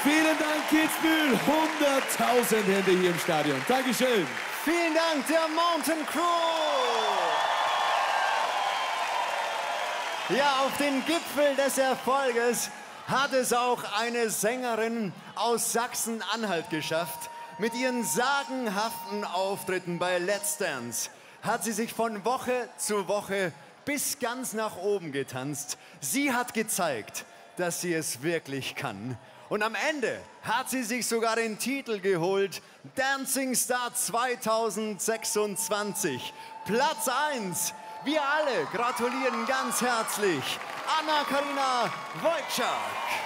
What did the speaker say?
Vielen Dank, Kitzbühel. 100.000 Hände hier im Stadion. Dankeschön. Vielen Dank der Mountain Crew. Ja, auf den Gipfel des Erfolges hat es auch eine Sängerin aus Sachsen-Anhalt geschafft. Mit ihren sagenhaften Auftritten bei Let's Dance hat sie sich von Woche zu Woche bis ganz nach oben getanzt. Sie hat gezeigt, dass sie es wirklich kann. Und am Ende hat sie sich sogar den Titel geholt, Dancing Star 2026. Platz 1. Wir alle gratulieren ganz herzlich Anna-Karina Wojcik.